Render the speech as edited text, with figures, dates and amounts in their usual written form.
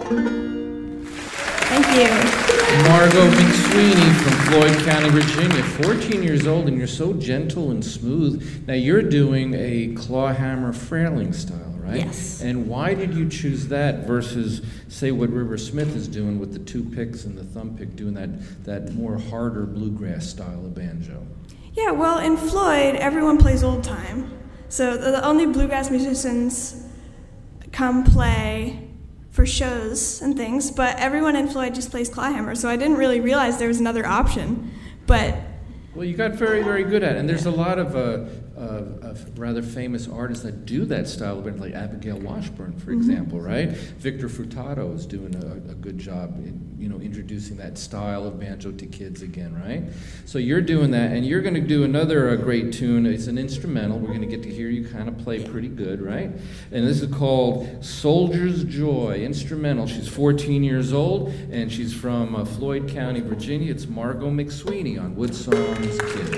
Thank you. Margot McSweeney from Floyd County, Virginia, 14 years old, and you're so gentle and smooth. Now you're doing a clawhammer frailing style, right? Yes. And why did you choose that versus, say, what River Smith is doing with the two picks and the thumb pick, doing that more harder bluegrass style of banjo? Yeah, well, in Floyd, everyone plays old time. So the only bluegrass musicians come play for shows and things, but everyone in Floyd just plays clawhammer, so I didn't really realize there was another option. But well, you got very, very good at it, and there's a lot of rather famous artists that do that style of band, like Abigail Washburn, for example, right? Victor Furtado is doing a good job in, introducing that style of banjo to kids again, right? So you're doing that, and you're going to do another great tune. It's an instrumental. We're going to get to hear you kind of play pretty good, right? And this is called Soldier's Joy, instrumental. She's 14 years old, and she's from Floyd County, Virginia. It's Margot McSweeney on Woodsong's Kids.